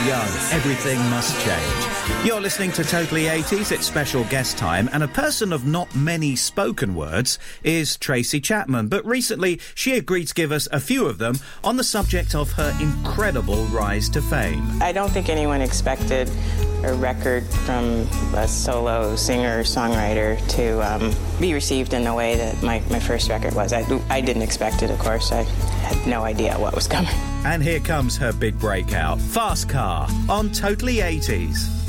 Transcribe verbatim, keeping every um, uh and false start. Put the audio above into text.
young, everything must change. You're listening to Totally eighties, it's special guest time, and a person of not many spoken words is Tracy Chapman. But recently, she agreed to give us a few of them on the subject of her incredible rise to fame. I don't think anyone expected a record from a solo singer-songwriter to um, be received in the way that my, my first record was. I, I didn't expect it, of course. I had no idea what was coming. And here comes her big breakout, Fast Car, on Totally eighties.